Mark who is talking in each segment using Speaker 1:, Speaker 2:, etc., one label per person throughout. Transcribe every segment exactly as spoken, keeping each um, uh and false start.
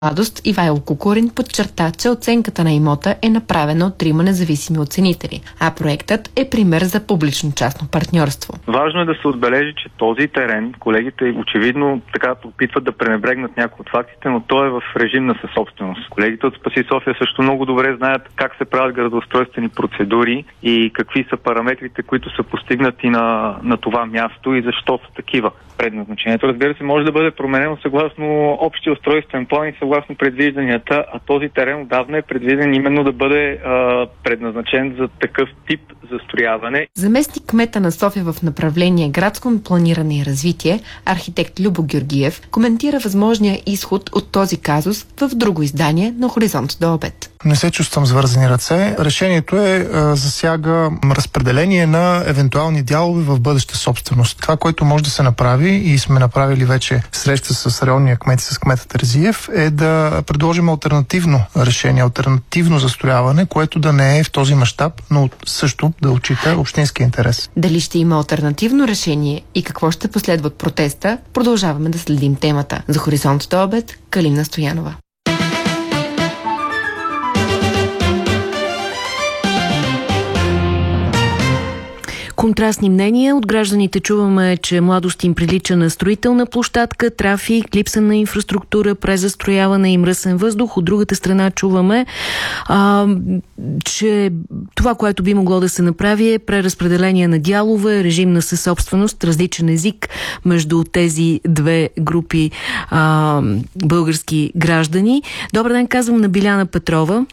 Speaker 1: Младост Ивайло Кукурин подчерта, че оценката на имота е направена от трима независими оценители, а проектът е пример за публично-частно партньорство.
Speaker 2: Важно е да се отбележи, че този терен, колегите очевидно така опитват да пренебрегнат някои от фактите, но той е в режим на съсобственост. Колегите от Спаси София също много добре знаят как се правят градоустройствени процедури и какви са параметрите, които са постигнати на, на това място и защо са такива. Предназначението, разбира се, може да бъде променено съгласно общия устройствен план и съгласно предвижданията, а този терен отдавна е предвиден именно да бъде а, предназначен за такъв тип застрояване.
Speaker 1: Заместник кмета на София в направление градско планиране и развитие, архитект Любо Георгиев, коментира възможния изход от този казус в друго издание на Хоризонт до обед.
Speaker 3: Не се чувствам с вързани ръце. Решението е а, засяга разпределение на евентуални дялове в бъдеща собственост. Това, което може да се направи и сме направили вече среща с районния кмет и с кмета Терзиев, е да предложим алтернативно решение, алтернативно застрояване, което да не е в този мащаб, но също да отчита общинския интерес.
Speaker 1: Дали ще има алтернативно решение и какво ще последва от протеста, продължаваме да следим темата. За Хоризонт до обед, Калина Стоянова.
Speaker 4: Контрастни мнения. От гражданите чуваме, че младост им прилича на строителна площадка, трафик, липса на инфраструктура, презастрояване и мръсен въздух. От другата страна чуваме, а, че това, което би могло да се направи, е преразпределение на дялове, режим на съсобственост, различен език между тези две групи а, български граждани. Добър ден, казвам на Биляна Петрова.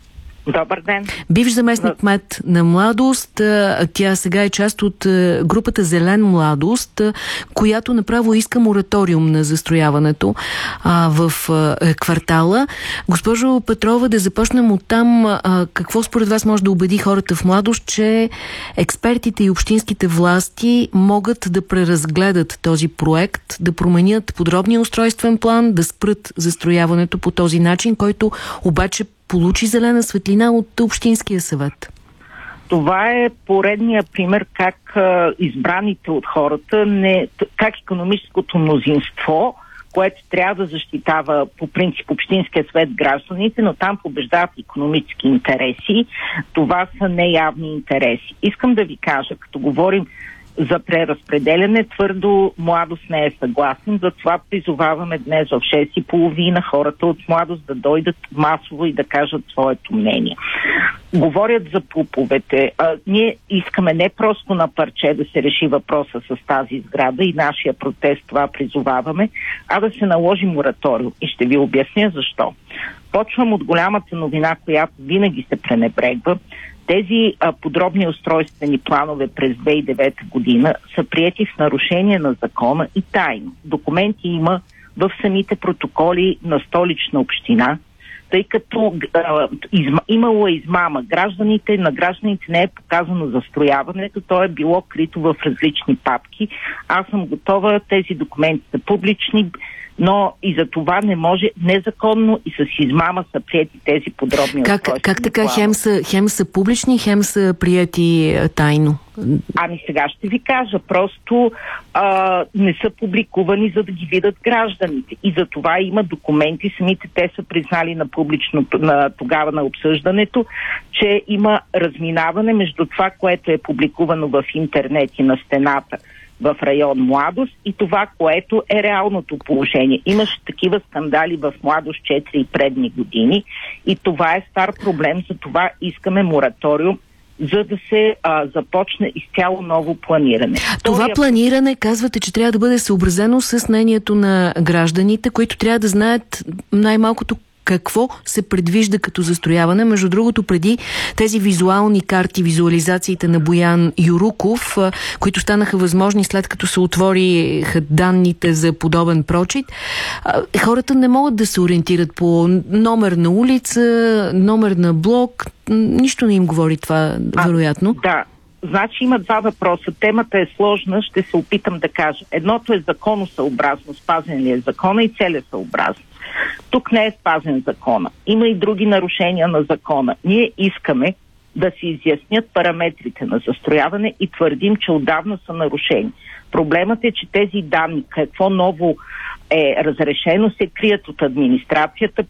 Speaker 5: Добър ден.
Speaker 4: Бивш заместник кмет на Младост. Тя сега е част от групата Зелен Младост, която направо иска мораториум на застрояването а, в а, квартала. Госпожо Петрова, да започнем от там. А, какво според вас може да убеди хората в Младост, че експертите и общинските власти могат да преразгледат този проект, да променят подробния устройствен план, да спрат застрояването по този начин, който обаче получи зелена светлина от Общинския съвет?
Speaker 5: Това е поредния пример как а, избраните от хората, не, как икономическото мнозинство, което трябва да защитава по принцип Общинския съвет гражданите, но там побеждават икономически интереси. Това са неявни интереси. Искам да ви кажа, като говорим за преразпределяне, твърдо Младост не е съгласен. Затова призоваваме днес в шест и половина хората от Младост да дойдат масово и да кажат своето мнение. Говорят за пуповете. А, ние искаме не просто на парче да се реши въпроса с тази сграда и нашия протест това призоваваме, а да се наложи мораториум. И ще ви обясня защо. Почвам от голямата новина, която винаги се пренебрегва. Тези а, подробни устройствени планове през две хиляди и девета година са приети в нарушение на закона и тайно. Документи има в самите протоколи на Столична община, тъй като а, изма, имало е измама. Гражданите, на гражданите не е показано застрояването, то е било крито в различни папки. Аз съм готова, тези документи са публични, но и за това не може незаконно и с измама са приети тези подробни
Speaker 4: как, как така хем са, хем са публични, хем са приети тайно?
Speaker 5: Ами сега ще ви кажа, просто а, не са публикувани, за да ги видят гражданите. И за това има документи, самите те са признали на публично, на, тогава на обсъждането, че има разминаване между това, което е публикувано в интернет и на стената в район Младост и това, което е реалното положение. Имаше такива скандали в Младост четири и предни години и това е стар проблем, за това искаме мораториум, за да се а, започне изцяло ново планиране.
Speaker 4: Това
Speaker 5: Втория...
Speaker 4: планиране, казвате, че трябва да бъде съобразено с мнението на гражданите, които трябва да знаят най-малкото какво се предвижда като застрояване. Между другото, преди тези визуални карти, визуализациите на Боян Юруков, които станаха възможни след като се отвориха данните за подобен прочит, хората не могат да се ориентират по номер на улица, номер на блок. Нищо не им говори това, а, вероятно.
Speaker 5: Да. Значи има два въпроса. Темата е сложна, ще се опитам да кажа. Едното е законосъобразно, спазен ли е закона, и целесъобразно. Тук не е спазен закона. Има и други нарушения на закона. Ние искаме да се изяснят параметрите на застрояване и твърдим, че отдавна са нарушени. Проблемът е, че тези данни, какво ново е разрешено, се крият от администрацията,